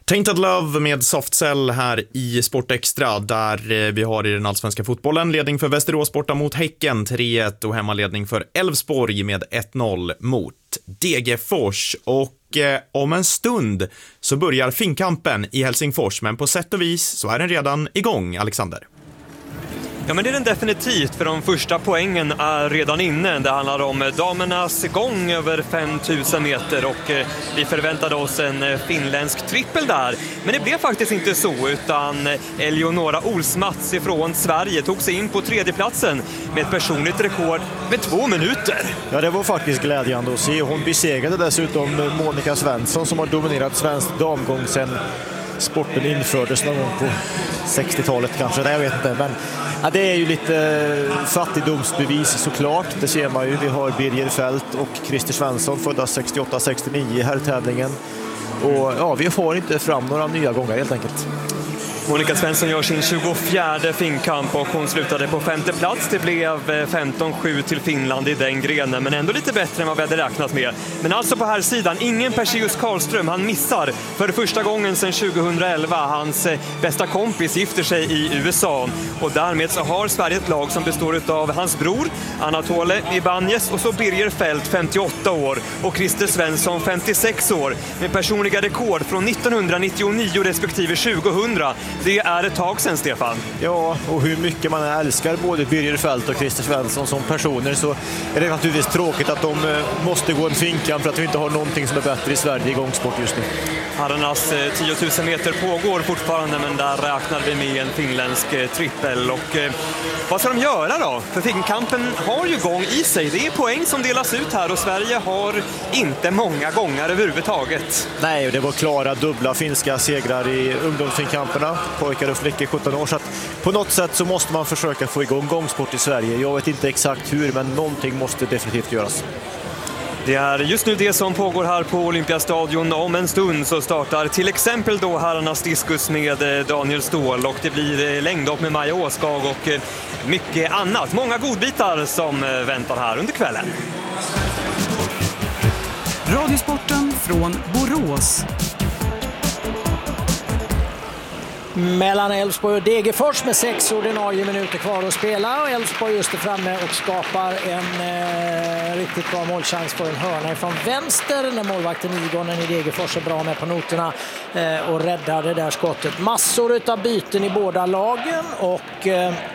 Tainted Love med Softcell här i Sport Extra, där vi har i den allsvenska fotbollen ledning för Västerås borta mot Häcken 3-1 och hemmaledning för Elfsborg med 1-0 mot Degerfors. Och om en stund så börjar finkampen i Helsingfors, men på sätt och vis så är den redan igång, Alexander. Ja, men det är den definitivt, för de första poängen är redan inne. Det handlar om damernas gång över 5000 meter och vi förväntade oss en finländsk trippel där. Men det blev faktiskt inte så, utan Eleonora Olsmats ifrån Sverige tog sig in på tredjeplatsen med ett personligt rekord med 2 minuter. Ja, det var faktiskt glädjande att se. Hon besegrade dessutom Monica Svensson som har dominerat svensk damgång sedan sporten infördes någon gång på 60-talet kanske, jag vet inte, men ja, det är ju lite fattigdomsbevis såklart, det ser man ju. Vi har Birger Fält och Christer Svensson födda 68-69 i herrtävlingen, och ja, vi får inte fram några nya gånger helt enkelt. Monica Svensson gör sin 24:e finkamp och hon slutade på 5:e plats. Det blev 15-7 till Finland i den grenen, men ändå lite bättre än vad vi hade räknat med. Men alltså på här sidan, ingen Perseus Karlström. Han missar för första gången sedan 2011. Hans bästa kompis gifter sig i USA. Och därmed så har Sverige ett lag som består av hans bror Anatole Ibanez och så Birger Fält 58 år och Christer Svensson 56 år med personliga rekord från 1999 respektive 2000. Det är ett tag sedan, Stefan. Ja, och hur mycket man älskar både Birger Fält och Christer Svensson som personer, så är det naturligtvis tråkigt att de måste gå en finkamp för att vi inte har någonting som är bättre i Sverige i gångsport just nu. Herrarnas 10 000 meter pågår fortfarande, men där räknar vi med en finländsk trippel. Och vad ska de göra då? För finkampen har ju gång i sig. Det är poäng som delas ut här och Sverige har inte många gånger överhuvudtaget. Nej, och det var klara dubbla finska segrar i ungdomsfinkamperna. Pojkar och flickor 17 år, så att på något sätt så måste man försöka få igång gångsport i Sverige. Jag vet inte exakt hur, men någonting måste definitivt göras. Det är just nu det som pågår här på Olympiastadion. Om en stund så startar till exempel då herrarnas diskus med Daniel Ståhl och det blir längdhopp med Maja Åskag och mycket annat. Många godbitar som väntar här under kvällen. Radiosporten från Borås. Mellan Elfsborg och Degerfors med 6 ordinarie minuter kvar att spela, och Elfsborg just är framme och skapar en riktigt bra målchans på en hörna ifrån vänster när målvakten Igonen i Degerfors är bra med på noterna och räddar det där skottet. Massor av byten i båda lagen och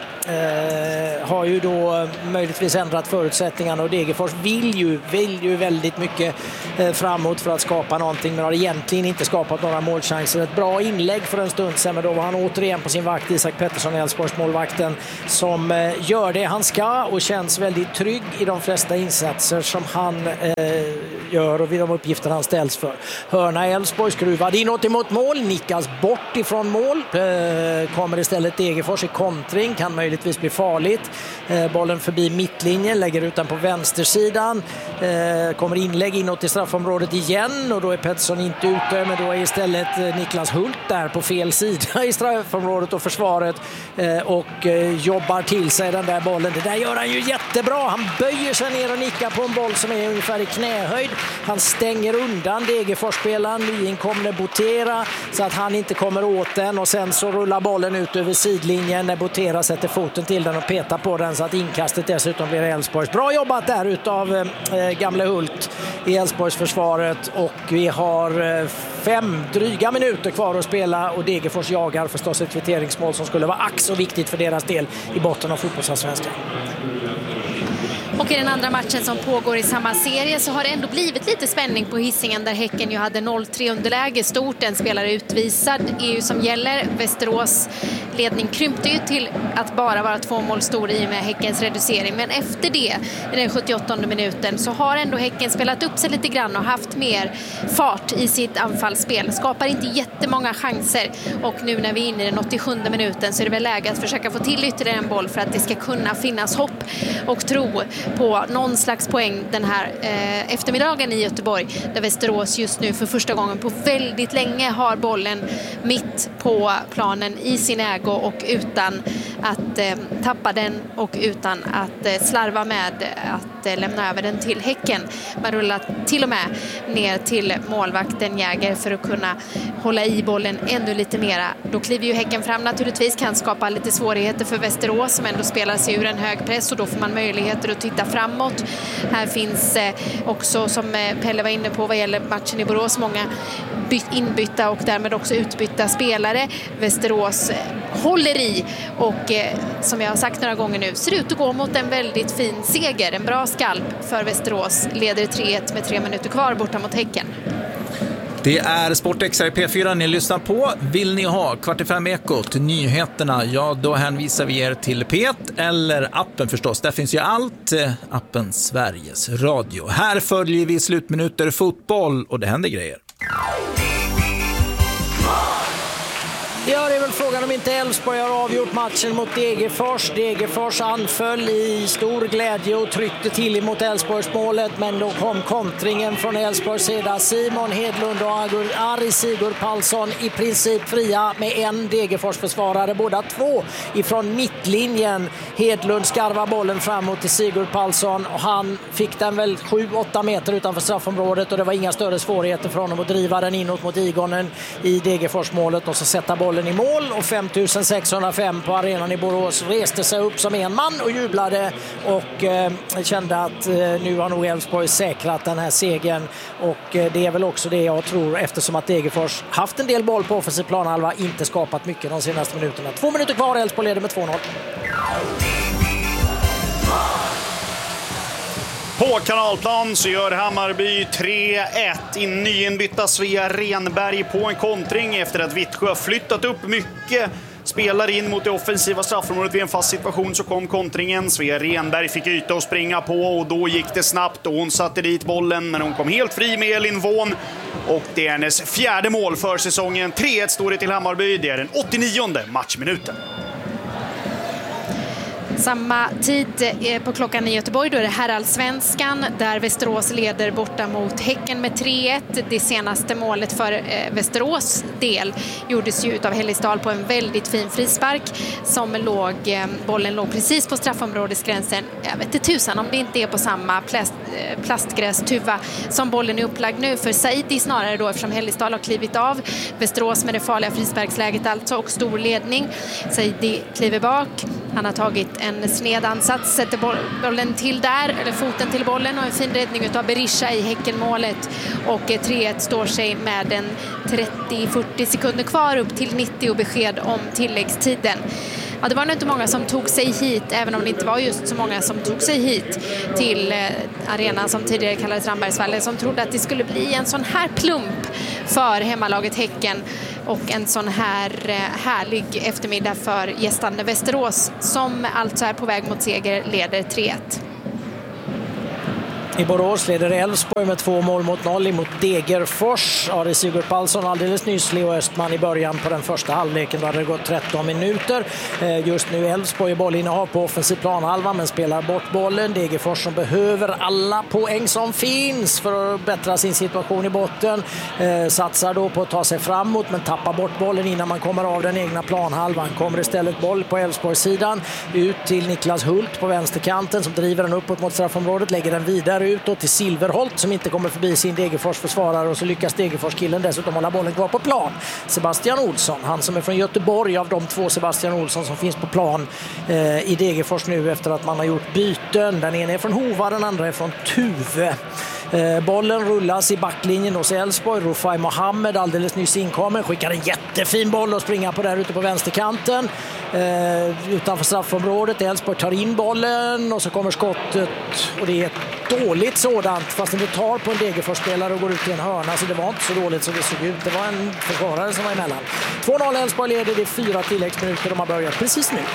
har ju då möjligtvis ändrat förutsättningarna, och Degerfors vill ju väldigt mycket framåt för att skapa någonting, men har egentligen inte skapat några målchanser. Ett bra inlägg för en stund sedan, men då var han återigen på sin vakt, Isak Pettersson, Elfsborgs målvakten, som gör det han ska och känns väldigt trygg i de flesta insatser som han gör och vid de uppgifter han ställs för. Hörna Elfsborg skruvad inåt emot mål, nickas bort ifrån mål, kommer istället Degerfors i kontring, kan möjligtvis bli farligt. Bollen förbi mittlinjen, lägger ut den på vänstersidan, kommer inlägg inåt i straffområdet igen, och då är Pettersson inte ute, men då är istället Niklas Hult där på fel sida i straffområdet och försvaret och jobbar till sig den där bollen. Det där gör han ju jättebra. Han böjer sig ner och nickar på en boll som är ungefär i knähöjd. Han stänger undan Degerfors-spelaren, nyinkomne Botera, så att han inte kommer åt den, och sen så rullar bollen ut över sidlinjen när Botera sätter foten till den och petar på den, så att inkastet dessutom blir Elfsborgs. Bra jobbat där utav gamle Hult i Elfsborgs försvaret, och vi har 5 dryga minuter kvar att spela, och Degerfors jagar förstås ett kvitteringsmål som skulle vara ack så viktigt för deras del i botten av fotbollsallsvenskan. Och i den andra matchen som pågår i samma serie så har det ändå blivit lite spänning på Hisingen, där Häcken ju hade 0-3 underläge stort. En spelare utvisad är ju som gäller. Västerås ledning krympte ju till att bara vara 2 mål stor i och med Häckens reducering. Men efter det, i den 78:e minuten, så har ändå Häcken spelat upp sig lite grann och haft mer fart i sitt anfallsspel. Skapar inte jättemånga chanser, och nu när vi är inne i den 87:e minuten så är det väl läge att försöka få till ytterligare en boll för att det ska kunna finnas hopp och tro på någon slags poäng den här eftermiddagen i Göteborg, där Västerås just nu för första gången på väldigt länge har bollen mitt på planen i sin ägo och utan att tappa den och utan att slarva med att lämna över den till Häcken. Man rullar till och med ner till målvakten Jäger för att kunna hålla i bollen ännu lite mera. Då kliver ju Häcken fram naturligtvis, kan skapa lite svårigheter för Västerås som ändå spelar sig ur en hög press, och då får man möjligheter att titta framåt. Här finns också, som Pelle var inne på vad gäller matchen i Borås, många inbytta och därmed också utbytta spelare. Västerås håller i och som jag har sagt några gånger nu, ser ut att gå mot en väldigt fin seger. En bra skalp för Västerås, leder 3-1 med 3 minuter kvar borta mot Häcken. Det är Sportextra i P4 ni lyssnar på. Vill ni ha 4:45-ekot, nyheterna, ja då hänvisar vi er till P1 eller appen förstås. Där finns ju allt, appen Sveriges Radio. Här följer vi slutminuter fotboll och det händer grejer. Ja, det är väl frågan om inte Elfsborg har avgjort matchen mot Degerfors. Degerfors anföll i stor glädje och tryckte till emot Elfsborgsmålet, men då kom kontringen från Elfsborgs sida. Simon Hedlund och Ari Sigurd Palsson i princip fria med en Degerfors-försvarare, båda två ifrån mittlinjen. Hedlund skarvar bollen framåt till Sigurd Palsson och han fick den väl 7-8 meter utanför straffområdet, och det var inga större svårigheter för honom att driva den inåt mot Igonen i Degerfors-målet och så sätta bollen i mål. Och 5605 på arenan i Borås reste sig upp som en man och jublade och kände att nu har nog Elfsborg säkrat den här segern, och det är väl också det jag tror, eftersom att Degerfors haft en del boll på offensiv planhalva, inte skapat mycket de senaste minuterna. 2 minuter kvar, Elfsborg leder med 2-0. På Kanalplan så gör Hammarby 3-1 i nyinbytta Svea Renberg på en kontring efter att Vittsjö flyttat upp mycket. Spelar in mot det offensiva straffområdet vid en fast situation, så kom kontringen. Svea Renberg fick yta och springa på och då gick det snabbt och hon satte dit bollen, men hon kom helt fri med Elin Vån. Och det är hennes 4:e mål för säsongen. 3-1 står det till Hammarby. Det är den 89:e matchminuten. Samma tid på klockan i Göteborg, då är det herrallsvenskan där Västerås leder borta mot Häcken med 3-1. Det senaste målet för Västerås del gjordes ju av Hellisdal på en väldigt fin frispark som bollen låg precis på straffområdesgränsen. Jag vet inte tusan om det inte är på samma plastgrästuva som bollen är upplagd nu för Saidi snarare då, eftersom Hellisdal har klivit av. Västerås med det farliga frisparksläget alltså och stor ledning. Saidi kliver bak. Han har tagit en sned ansats, sätter bollen till där, eller foten till bollen, och en fin räddning utav Berisha i Häckenmålet. Och 3-1 står sig med en 30-40 sekunder kvar upp till 90 och besked om tilläggstiden. Ja, det var nog inte många som tog sig hit, även om det inte var just så många som tog sig hit till arenan som tidigare kallades Rambergsvallen, som trodde att det skulle bli en sån här plump för hemmalaget Häcken och en sån här härlig eftermiddag för gästande Västerås, som alltså är på väg mot seger, leder 3-1. I Borås leder Elfsborg med 2-0 mot Degerfors. Ari Sigurd Palsson alldeles nyss, Leo Östman i början på den första halvleken. Då hade det gått 13 minuter. Just nu Elfsborg i bollinnehav på offensiv planhalva, men spelar bort bollen. Degerfors som behöver alla poäng som finns för att bättra sin situation i botten. Satsar då på att ta sig framåt, men tappar bort bollen innan man kommer av den egna planhalvan. Kommer istället boll på Elfsborgssidan ut till Niklas Hult på vänsterkanten som driver den uppåt mot straffområdet, lägger den vidare utåt till Silverholt som inte kommer förbi sin Degerfors försvarare, och så lyckas Degerfors-killen dessutom hålla bollen kvar på plan. Sebastian Olsson, han som är från Göteborg, av de 2 Sebastian Olsson som finns på plan i Degerfors nu efter att man har gjort byten. Den ena är från Hova, den andra är från Tuve. Bollen rullas i backlinjen hos Elfsborg. Rufai Mohammed alldeles nyss inkommen, skickar en jättefin boll och springer på där ute på vänsterkanten utanför straffområdet. Elfsborg tar in bollen och så kommer skottet, och det är ett dåligt sådant, fast det tar på en Degerfors-spelare och går ut i en hörna, så det var inte så dåligt så det såg ut. Det var en försvarare som var emellan. 2-0 Elfsborg leder, det är 4 tilläggsminuter, de har börjat precis nu.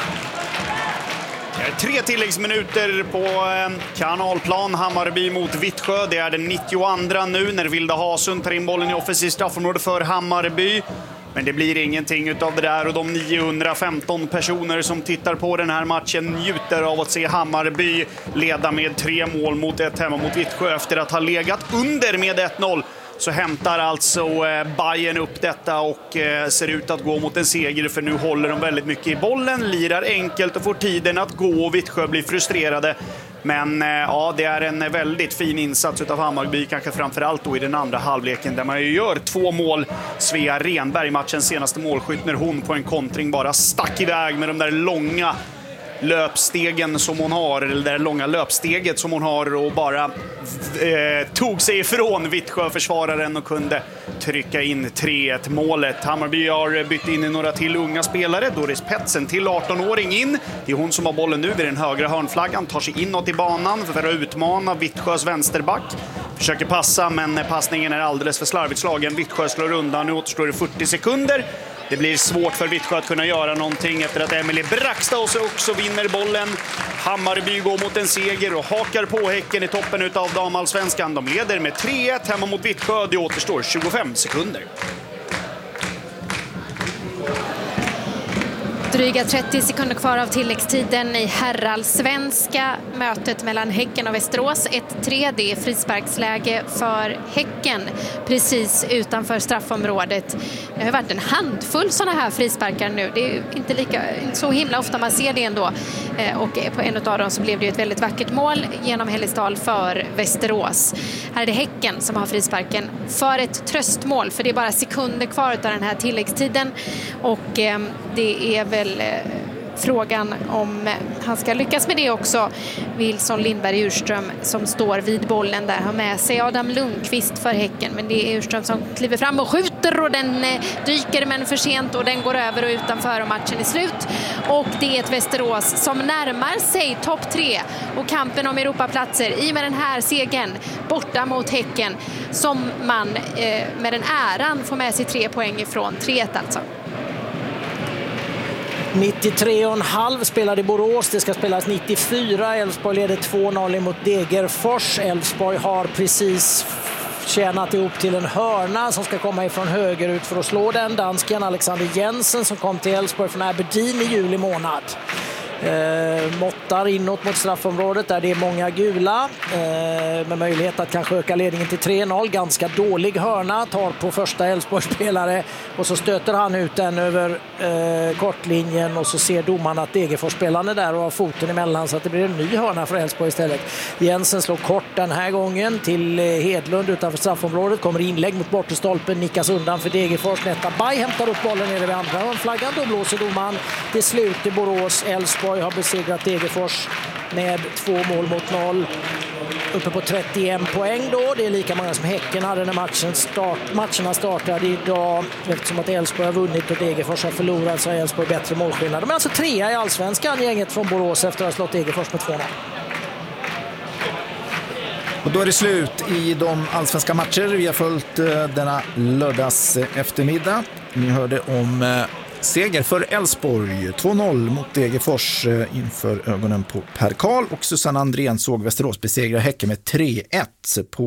3 tilläggsminuter på Kanalplan. Hammarby mot Vittsjö. Det är den 92:a nu när Vilda Hasund tar in bollen i offensiv straffområde för Hammarby. Men det blir ingenting utav det där, och de 915 personer som tittar på den här matchen njuter av att se Hammarby leda med 3 mål mot 1 hemma mot Vittsjö efter att ha legat under med 1-0 så hämtar alltså Bayern upp detta och ser ut att gå mot en seger, för nu håller de väldigt mycket i bollen, lirar enkelt och får tiden att gå, och Vittsjö blir frustrerade. Men ja, det är en väldigt fin insats av Hammarby, kanske framförallt då i den andra halvleken där man ju gör 2 mål. Svea Renberg, matchens senaste målskytt, när hon på en kontring bara stack iväg med de där långa löpstegen som hon har, eller det där långa löpsteget som hon har, och bara tog sig ifrån Vittsjö-försvararen och kunde trycka in 3-1 målet. Hammarby har bytt in några till unga spelare. Doris Petsen till 18-åring in. Det är hon som har bollen nu vid den högra hörnflaggan, tar sig inåt i banan för att utmana Vittsjös vänsterback. Försöker passa, men passningen är alldeles för slarvigt slagen. Vittsjö slår undan, nu återstår det 40 sekunder. Det blir svårt för Vittsjö att kunna göra någonting efter att Emelie Braxtaus också vinner bollen. Hammarby går mot en seger och hakar på Häcken i toppen av damallsvenskan. De leder med 3-1 hemma mot Vittsjö. Det återstår 25 sekunder. Dryga 30 sekunder kvar av tilläggstiden i herrallsvenska. Mötet mellan Häcken och Västerås 1-3. Det är frisparksläge för Häcken precis utanför straffområdet. Det har varit en handfull sådana här frisparkar nu. Det är inte så himla ofta man ser det ändå. Och på en av dem så blev det ett väldigt vackert mål genom Hellesdal för Västerås. Här är det Häcken som har frisparken för ett tröstmål, för det är bara sekunder kvar av den här tilläggstiden. Och det är väl frågan om han ska lyckas med det också. Wilson Lindberg Urström som står vid bollen där har med sig Adam Lundqvist för Häcken, men det är Urström som kliver fram och skjuter, och den dyker men för sent, och den går över och utanför och matchen är slut. Och det är ett Västerås som närmar sig topp 3 och kampen om Europaplatser i med den här segern borta mot Häcken, som man med den äran får med sig 3 poäng ifrån. 3-1 alltså. 93,5 spelade i Borås. Det ska spelas 94. Elfsborg leder 2-0 mot Degerfors. Elfsborg har precis tjänat ihop till en hörna som ska komma ifrån höger ut för att slå den. Dansken Alexander Jensen som kom till Elfsborg från Aberdeen i juli månad. Måttar inåt mot straffområdet där det är många gula, med möjlighet att kanske öka ledningen till 3-0. Ganska dålig hörna, tar på första Elfsborg-spelare och så stöter han ut den över kortlinjen, och så ser domaren att Degerfors-spelarna där och har foten emellan, så att det blir en ny hörna för Elfsborg istället. Jensen slår kort den här gången till Hedlund utanför straffområdet, kommer inlägg mot bortre stolpen, nickas undan för Degerfors. Netta Bay hämtar upp bollen nere vid andra hörnflaggan, då blåser domaren. Det slut i Borås. Elfsborg har besegrat Degerfors med 2 mål mot 0. Uppe på 31 poäng då. Det är lika många som Häcken hade när matcherna startade idag. Eftersom att Elfsborg har vunnit och Degerfors har förlorat, så har Elfsborg bättre målskillnad. De är alltså 3 i allsvenskan, gänget från Borås, efter att ha slått Degerfors med 2-0. Och då är det slut i de allsvenska matcher. Vi har följt denna lördags eftermiddag. Ni hörde om seger för Elfsborg 2-0 mot Degerfors inför ögonen på Per Karl, och Susanne Andrén såg Västerås besegra Häcken med 3-1 på